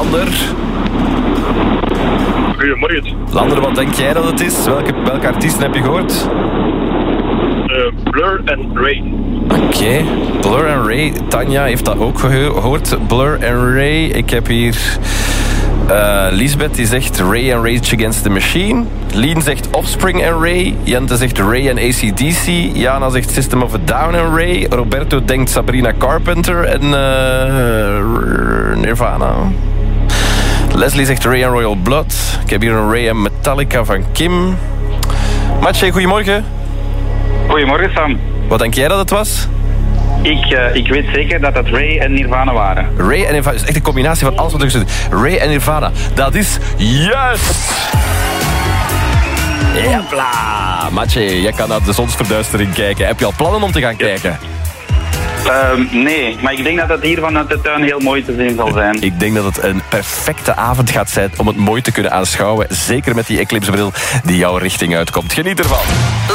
Lander. Goedemorgen. Lander, wat denk jij dat het is? Welke artiesten heb je gehoord? Blur en Ray. Oké, Blur en Ray. Tanja heeft dat ook gehoord. Blur en Ray. Ik heb hier Lisbeth die zegt Ray en Rage Against the Machine. Lien zegt Offspring en Ray. Jente zegt Ray en AC/DC. Jana zegt System of a Down en Ray. Roberto denkt Sabrina Carpenter en Nirvana. Leslie zegt Ray en Royal Blood. Ik heb hier een Ray en Metallica van Kim. Matje, goedemorgen. Goedemorgen, Sam. Wat denk jij dat het was? Ik weet zeker dat dat Ray en Nirvana waren. Ray en Nirvana. Het is echt een combinatie van alles wat er zit. Ray en Nirvana. Dat is juist! Jepla! Matje, jij kan naar de zonsverduistering kijken. Heb je al plannen om te gaan kijken? Nee, maar ik denk dat het hier vanuit de tuin heel mooi te zien zal zijn. Ik denk dat het een perfecte avond gaat zijn om het mooi te kunnen aanschouwen. Zeker met die eclipsebril die jouw richting uitkomt. Geniet ervan!